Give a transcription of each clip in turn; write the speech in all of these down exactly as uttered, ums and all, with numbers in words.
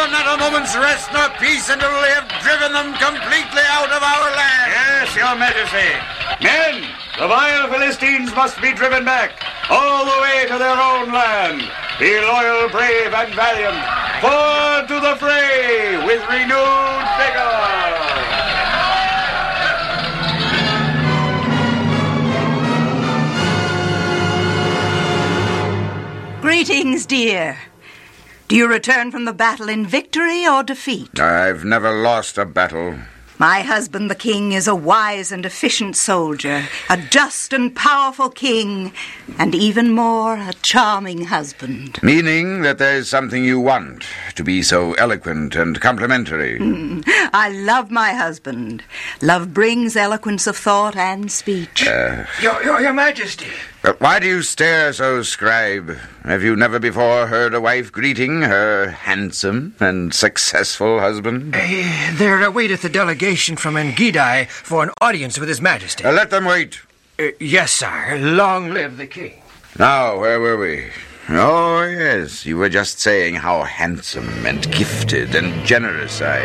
for not a moment's rest nor peace until they have driven them completely out of our land. Yes, your majesty. Men, the vile Philistines must be driven back, all the way to their own land. Be loyal, brave, and valiant. Forward to the fray with renewed vigor. Greetings, dear. Do you return from the battle in victory or defeat? I've never lost a battle. My husband, the king, is a wise and efficient soldier, a just and powerful king, and even more, a charming husband. Meaning that there's something you want, to be so eloquent and complimentary. Mm, I love my husband. Love brings eloquence of thought and speech. Uh, your, your, your Majesty. But why do you stare so, scribe? Have you never before heard a wife greeting her handsome and successful husband? Uh, there awaiteth a delegation from Engedi for an audience with His Majesty. Uh, let them wait. Uh, yes, sire. Long live the king. Now, where were we? Oh, yes, you were just saying how handsome and gifted and generous I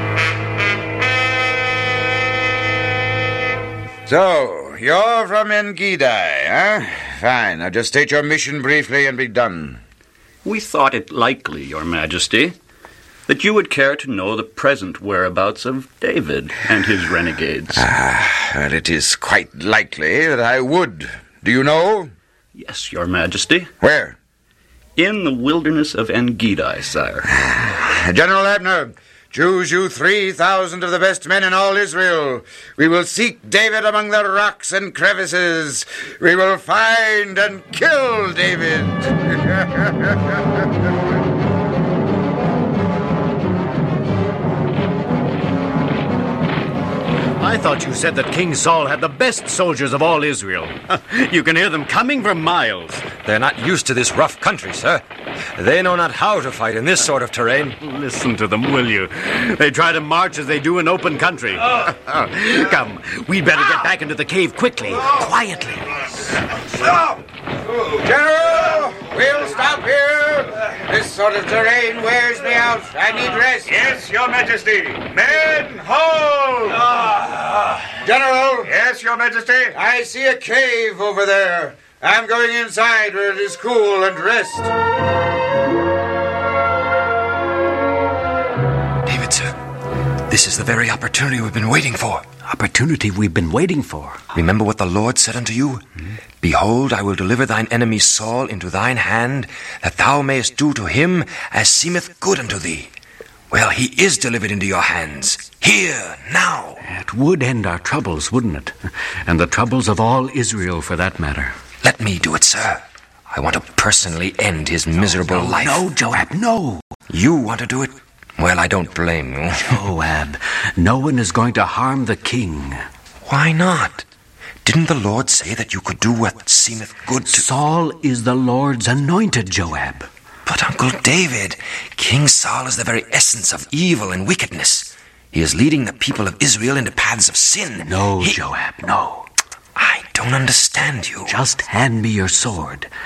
am. So, you're from Engedi, huh? Fine, now just state your mission briefly and be done. We thought it likely, your majesty, that you would care to know the present whereabouts of David and his renegades. Ah, well, it is quite likely that I would. Do you know? Yes, your majesty. Where? In the wilderness of Engedi, sire. General Abner, choose you three thousand of the best men in all Israel. We will seek David among the rocks and crevices. We will find and kill David. I thought you said that King Saul had the best soldiers of all Israel. You can hear them coming for miles. They're not used to this rough country, sir. They know not how to fight in this sort of terrain. Listen to them, will you? They try to march as they do in open country. Come, we'd better get back into the cave quickly, quietly. General, we'll stop here. This sort of terrain wears me out. I need rest. Yes, your majesty. Men, hold! General. Yes, your majesty. I see a cave over there. I'm going inside where it is cool and rest. David, sir, this is the very opportunity we've been waiting for. Opportunity we've been waiting for. Remember what the Lord said unto you? Hmm? Behold, I will deliver thine enemy Saul into thine hand, that thou mayest do to him as seemeth good unto thee. Well, he is delivered into your hands. Here, now. It would end our troubles, wouldn't it? And the troubles of all Israel, for that matter. Let me do it, sir. I want to personally end his miserable no, life. No, Joab, no. You want to do it? Well, I don't blame you. Joab, no one is going to harm the king. Why not? Didn't the Lord say that you could do what seemeth good to... Saul is the Lord's anointed, Joab. But, Uncle David, King Saul is the very essence of evil and wickedness. He is leading the people of Israel into paths of sin. No, he... Joab, no. I don't understand you. Just hand me your sword,